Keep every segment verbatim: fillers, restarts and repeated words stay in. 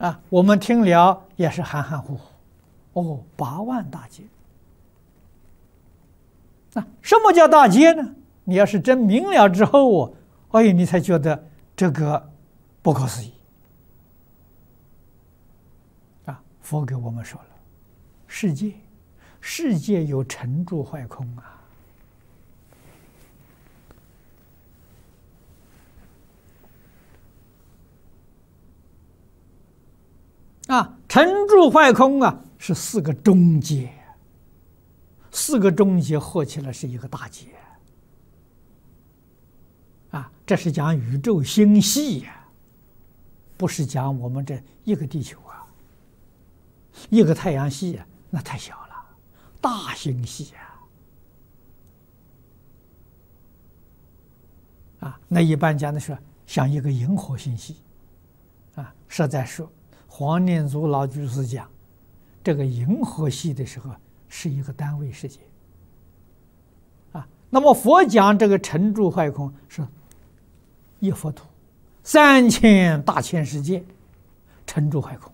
啊，我们听了也是含含糊糊。哦，八万大劫。啊，什么叫大劫呢？你要是真明了之后哦，哎，你才觉得这个不可思议。啊，佛给我们说了，世界，世界有成住坏空啊。啊，成住坏空啊，是四个中劫，四个中劫合起来是一个大劫。啊，这是讲宇宙星系呀，不是讲我们这一个地球啊，一个太阳系呀，那太小了，大星系呀。啊，那一般讲的是像一个银河星系，啊，实在说。黄念祖老居士讲，这个银河系的时候是一个单位世界，啊，那么佛讲这个成住坏空是一佛土，三千大千世界，成住坏空，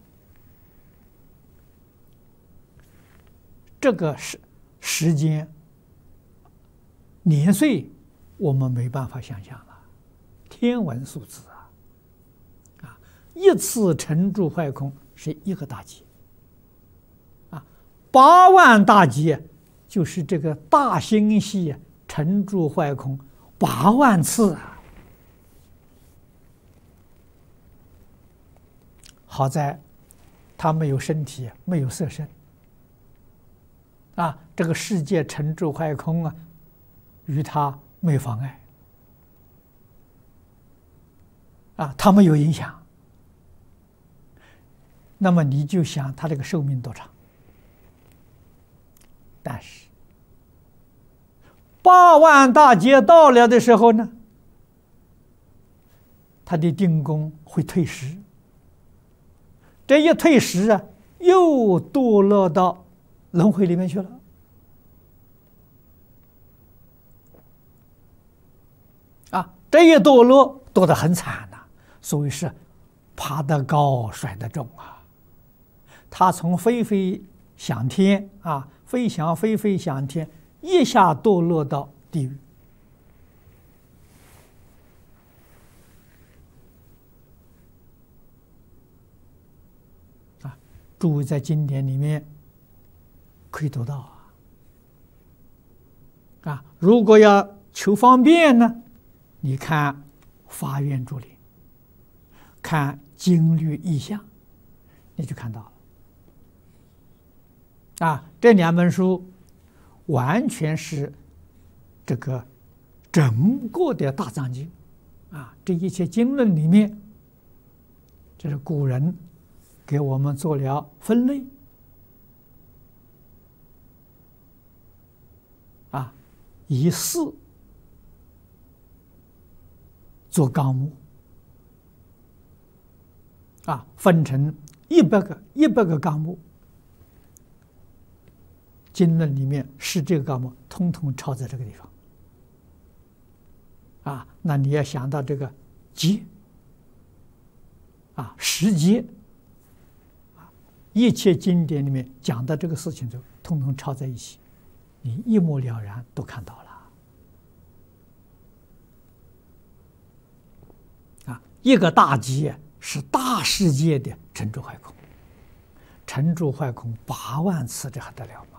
这个时时间年岁我们没办法想象了，天文数字啊。一次成住坏空是一个大劫，啊，八万大劫就是这个大星系成住坏空八万次啊！好在他没有身体，没有色身，啊，这个世界成住坏空啊，与他没妨碍，啊，他没有影响。那么你就想他这个寿命多长？但是八万大劫到了的时候呢，他的定功会退失，这一退失啊，又堕落到轮回里面去了。啊，这一堕落堕得很惨呐、啊，所以是爬得高，摔得重啊。他从飞飞想天啊，飞翔飞飞想天，一下堕落到地狱。啊，诸位在经典里面可以读到啊。啊，如果要求方便呢，你看《法愿注林》，看经律义象，你就看到了。啊，这两本书完全是这个整个的大藏经啊，这一切经论里面，这是古人给我们做了分类啊，以四做纲目啊，分成一百个一百个纲目。经论里面是这个纲目，通通抄在这个地方。啊，那你要想到这个劫，啊，时节，啊，一切经典里面讲的这个事情就通通抄在一起，你一目了然都看到了。啊，一个大劫是大世界的成住坏空，成住坏空八万次，这还得了吗？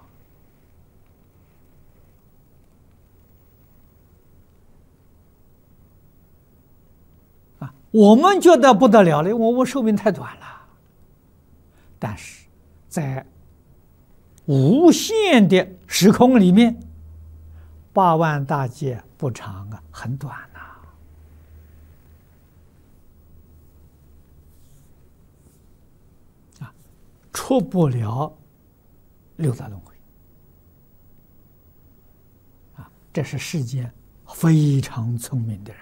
我们觉得不得了了，我们寿命太短了。但是，在无限的时空里面，八万大劫不长啊，很短呐、啊。啊，出不了六道轮回。啊，这是世间非常聪明的人。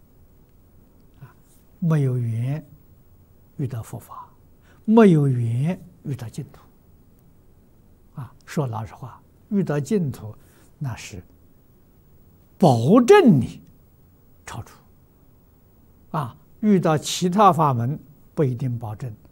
没有缘遇到佛法，没有缘遇到净土。啊，说老实话，遇到净土，那是保证你超出。啊，遇到其他法门不一定保证。